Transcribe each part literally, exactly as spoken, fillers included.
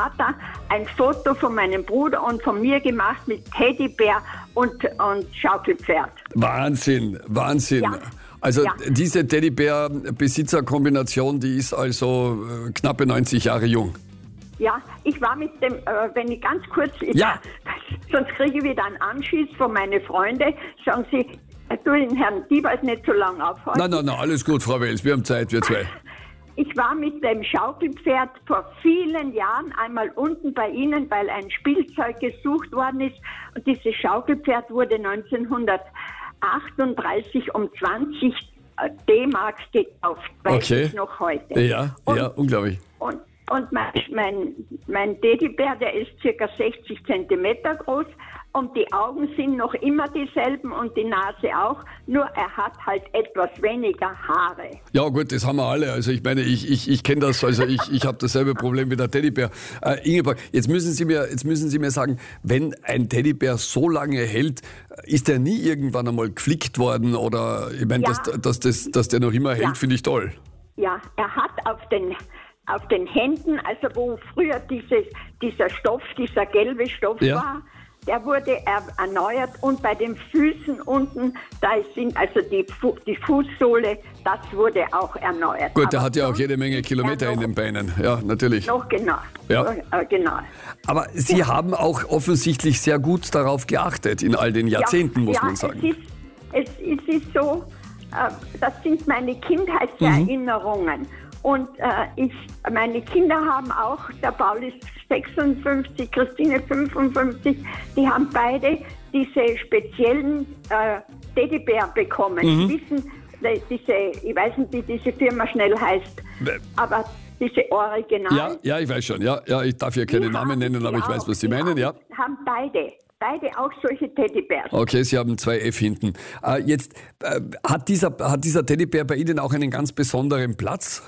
Vater ein Foto von meinem Bruder und von mir gemacht mit Teddybär und, und Schaukelpferd. Wahnsinn, Wahnsinn. Ja. Also ja. diese Teddybär-Besitzer-Kombination, die ist also äh, knappe neunzig Jahre jung. Ja, ich war mit dem, äh, wenn ich ganz kurz, ich, ja. sonst kriege ich wieder einen Anschiss von meinen Freunden, sagen sie, du den Herrn Diebald nicht so lange aufhalten. Nein, nein, nein, alles gut, Frau Wels, wir haben Zeit, wir zwei. Ich war mit dem Schaukelpferd vor vielen Jahren einmal unten bei Ihnen, weil ein Spielzeug gesucht worden ist. Und dieses Schaukelpferd wurde neunzehnhundertachtunddreißig um zwanzig D-Mark gekauft, weiß okay. ich noch heute. Ja, und, ja, unglaublich. Und, und mein, mein, mein Teddybär, der ist circa sechzig Zentimeter groß. Und die Augen sind noch immer dieselben und die Nase auch, nur er hat halt etwas weniger Haare. Ja gut, das haben wir alle. Also ich meine, ich, ich, ich kenne das, also ich, ich habe dasselbe Problem wie der Teddybär. Äh, Ingeborg, jetzt müssen Sie mir, jetzt müssen Sie mir sagen, wenn ein Teddybär so lange hält, ist der nie irgendwann einmal geflickt worden? Oder ich meine, ja. dass, dass, das, dass der noch immer hält, ja. finde ich toll. Ja, er hat auf den... auf den Händen, also wo früher dieses, dieser Stoff, dieser gelbe Stoff ja. war, der wurde erneuert und bei den Füßen unten, da sind also die, Fu- die Fußsohle, das wurde auch erneuert. Gut, der hat ja auch jede Menge Kilometer in den Beinen, ja, natürlich. Noch genau, ja. äh, genau. Aber Sie ja. haben auch offensichtlich sehr gut darauf geachtet, in all den Jahrzehnten, ja, muss ja, man sagen. Es ist, es, es ist so, äh, das sind meine Kindheitserinnerungen. Mhm. Und äh, ich, meine Kinder haben auch, der Paul ist sechsundfünfzig, Christine fünfundfünfzig, die haben beide diese speziellen äh, Teddybär bekommen. Mhm. Sie wissen, diese, ich weiß nicht, wie diese Firma schnell heißt, aber diese Original. Ja, ja, ich weiß schon, ja, ja, ich darf ja keine Namen nennen, aber ich weiß, was Sie meinen, ja. Haben beide. Beide auch solche Teddybärs. Okay, Sie haben zwei F hinten. Äh, jetzt, äh, hat, dieser, hat dieser Teddybär bei Ihnen auch einen ganz besonderen Platz?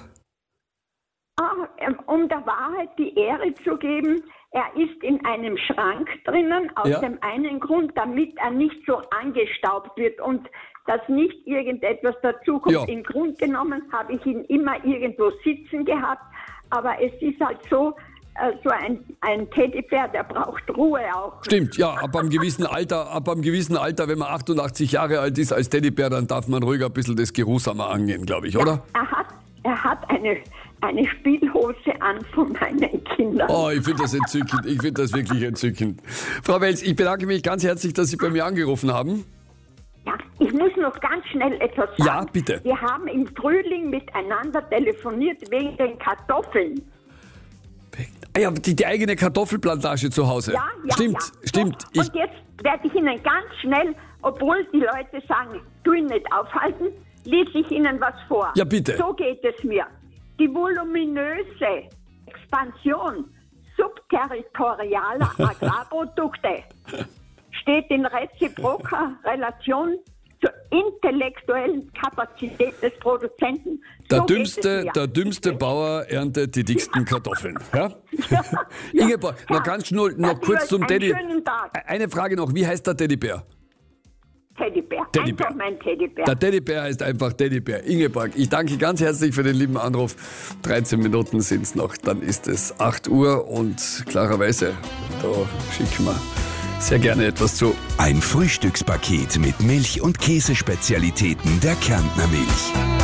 Um der Wahrheit die Ehre zu geben, er ist in einem Schrank drinnen, aus ja. dem einen Grund, damit er nicht so angestaubt wird und dass nicht irgendetwas dazukommt. Ja. Im Grunde genommen habe ich ihn immer irgendwo sitzen gehabt, aber es ist halt so, äh, so ein, ein Teddybär, der braucht Ruhe auch. Stimmt, ja, ab einem gewissen Alter, ab einem gewissen Alter, wenn man achtundachtzig Jahre alt ist als Teddybär, dann darf man ruhig ein bisschen das Geruhsamer angehen, glaube ich, oder? Ja, er hat, er hat eine... eine Spielhose an von meinen Kindern. Oh, ich finde das entzückend. Ich finde das wirklich entzückend. Frau Wels, ich bedanke mich ganz herzlich, dass Sie bei mir angerufen haben. Ja, ich muss noch ganz schnell etwas sagen. Ja, bitte. Wir haben im Frühling miteinander telefoniert wegen den Kartoffeln. Ah ja, die, die eigene Kartoffelplantage zu Hause. Ja, ja, Stimmt, ja. stimmt. So, und jetzt werde ich Ihnen ganz schnell, obwohl die Leute sagen, tu ihn nicht aufhalten, lese ich Ihnen was vor. Ja, bitte. So geht es mir. Die voluminöse Expansion subterritorialer Agrarprodukte steht in reziproker Relation zur intellektuellen Kapazität des Produzenten. Der, so dümmste, der dümmste Bauer erntet die dicksten Kartoffeln. Ja? Ja, ja, Ingeborg, ja. noch ganz schnell, noch kurz zum Teddy. Eine Frage noch, wie heißt der Teddybär? Teddybär. Teddybär. Einfach mein Teddybär. Der Teddybär heißt einfach Teddybär. Ingeborg, ich danke ganz herzlich für den lieben Anruf. dreizehn Minuten sind es noch, dann ist es acht Uhr und klarerweise, da schicken wir sehr gerne etwas zu. Ein Frühstückspaket mit Milch- und Käsespezialitäten der Kärntner Milch.